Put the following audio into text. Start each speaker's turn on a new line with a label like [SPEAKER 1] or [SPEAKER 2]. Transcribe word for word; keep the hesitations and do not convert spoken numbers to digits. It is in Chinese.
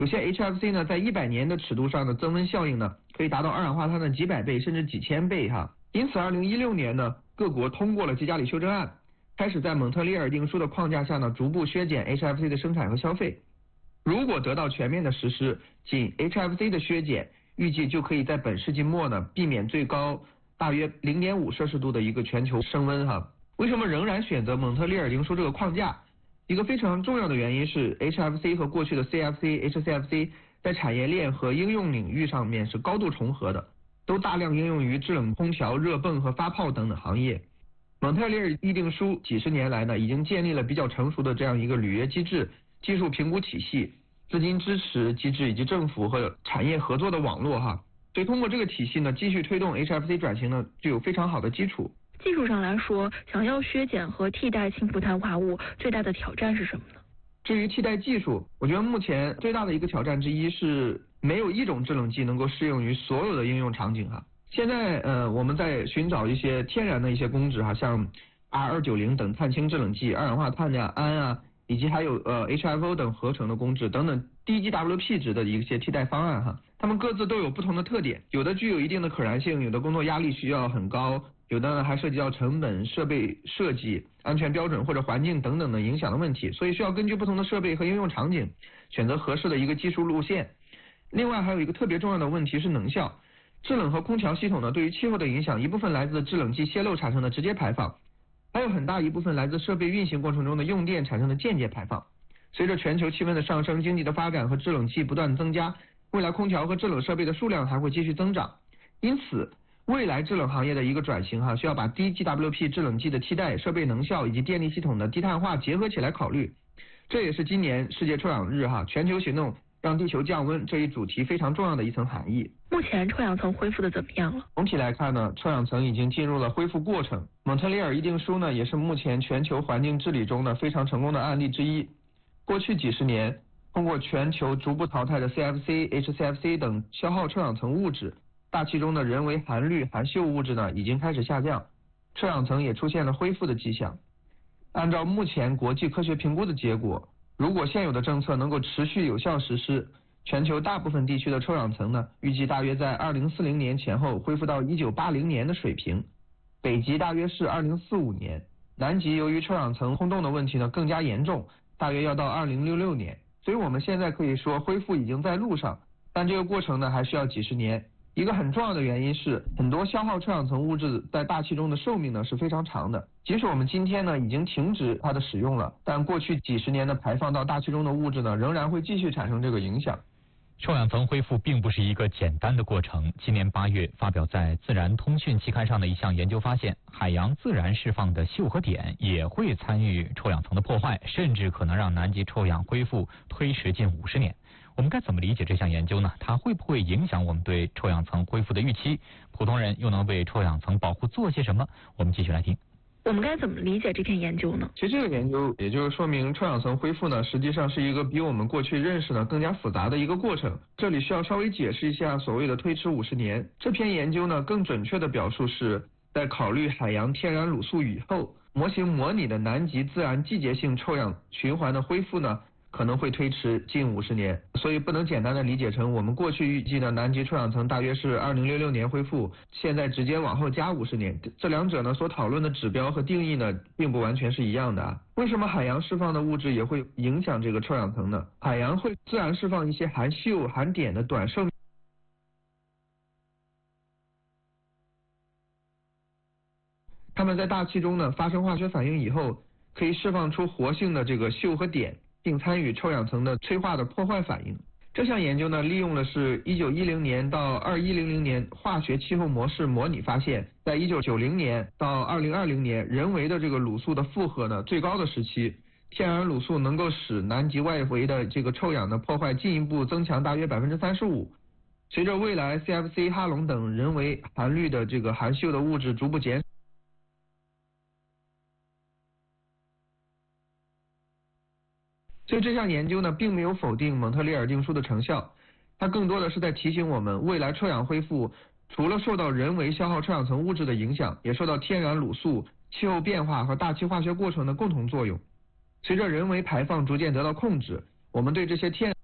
[SPEAKER 1] 有些 H F C 呢，在一百年的尺度上的增温效应呢，可以达到二氧化碳的几百倍甚至几千倍哈。因此，二零一六年呢，各国通过了基加里修正案，开始在蒙特利尔定书的框架下呢，逐步削减 H F C 的生产和消费。如果得到全面的实施，仅 H F C 的削减，预计就可以在本世纪末呢，避免最高大约 零点五摄氏度的一个全球升温哈。为什么仍然选择蒙特利尔定书这个框架？一个非常重要的原因是 H F C 和过去的 C F C、H C F C 在产业链和应用领域上面是高度重合的，都大量应用于制冷空调、热泵和发泡等等行业。蒙特利尔议定书几十年来呢，已经建立了比较成熟的这样一个履约机制、技术评估体系、资金支持机制以及政府和产业合作的网络哈。所以通过这个体系呢，继续推动 H F C 转型呢，具有非常好的基础。
[SPEAKER 2] 技术上来说，想要削减和替代氢氟碳化物，最大的挑战是什么呢？
[SPEAKER 1] 至于替代技术，我觉得目前最大的一个挑战之一是没有一种制冷剂能够适用于所有的应用场景哈。现在呃我们在寻找一些天然的一些公制哈，像 R 二九零 等碳氢制冷剂、二氧化碳呀、氨啊，以及还有呃 H F O 等合成的公制等等低 G W P 值的一些替代方案哈。它们各自都有不同的特点，有的具有一定的可燃性，有的工作压力需要很高，有的呢还涉及到成本、设备设计、安全标准或者环境等等的影响的问题，所以需要根据不同的设备和应用场景选择合适的一个技术路线。另外还有一个特别重要的问题是能效。制冷和空调系统呢，对于气候的影响，一部分来自制冷剂泄漏产生的直接排放，还有很大一部分来自设备运行过程中的用电产生的间接排放。随着全球气温的上升、经济的发展和制冷器不断增加，未来空调和制冷设备的数量还会继续增长。因此未来制冷行业的一个转型哈，需要把低 G W P 制冷剂的替代、设备能效以及电力系统的低碳化结合起来考虑。这也是今年世界臭氧日哈，全球行动让地球降温这一主题非常重要的一层含义。
[SPEAKER 2] 目前臭氧层恢复的怎么样了？
[SPEAKER 1] 总体来看呢，臭氧层已经进入了恢复过程。蒙特利尔议定书呢，也是目前全球环境治理中呢非常成功的案例之一。过去几十年，通过全球逐步淘汰的 C F C、H C F C 等消耗臭氧层物质，大气中的人为含氯、含溴物质呢已经开始下降，臭氧层也出现了恢复的迹象。按照目前国际科学评估的结果，如果现有的政策能够持续有效实施，全球大部分地区的臭氧层呢，预计大约在二零四零年前后恢复到一九八零年的水平，北极大约是二零四五年，南极由于臭氧层空洞的问题呢更加严重，大约要到二零六六年。所以我们现在可以说恢复已经在路上，但这个过程呢还需要几十年。一个很重要的原因是，很多消耗臭氧层物质在大气中的寿命呢是非常长的，即使我们今天呢已经停止它的使用了，但过去几十年的排放到大气中的物质呢仍然会继续产生这个影响。
[SPEAKER 3] 臭氧层恢复并不是一个简单的过程。今年八月发表在《自然通讯》期刊上的一项研究发现，海洋自然释放的溴和碘也会参与臭氧层的破坏，甚至可能让南极臭氧恢复推迟近五十年。我们该怎么理解这项研究呢？它会不会影响我们对臭氧层恢复的预期？普通人又能为臭氧层保护做些什么？我们继续来听。
[SPEAKER 2] 我们该怎么理解这篇研究呢？
[SPEAKER 1] 其实这个研究也就是说明臭氧层恢复呢，实际上是一个比我们过去认识呢更加复杂的一个过程。这里需要稍微解释一下所谓的推迟五十年。这篇研究呢更准确的表述是在考虑海洋天然卤素以后，模型模拟的南极自然季节性臭氧循环的恢复呢可能会推迟近五十年，所以不能简单的理解成我们过去预计的南极臭氧层大约是二零六六年恢复，现在直接往后加五十年。这两者呢所讨论的指标和定义呢并不完全是一样的啊。为什么海洋释放的物质也会影响这个臭氧层呢？海洋会自然释放一些含溴、含碘的短寿命，它们在大气中呢发生化学反应以后，可以释放出活性的这个溴和碘，并参与臭氧层的催化的破坏反应。这项研究呢，利用的是一九一零年到二一零零年化学气候模式模拟发现，在一九九零年到二零二零年人为的这个卤素的负荷呢最高的时期，天然卤素能够使南极外围的这个臭氧的破坏进一步增强大约百分之三十五。随着未来 C F C、哈龙等人为含氯的这个含溴的物质逐步减少，所以这项研究呢，并没有否定蒙特利尔定书的成效，它更多的是在提醒我们，未来臭氧恢复除了受到人为消耗臭氧层物质的影响，也受到天然卤素、气候变化和大气化学过程的共同作用。随着人为排放逐渐得到控制，我们对这些天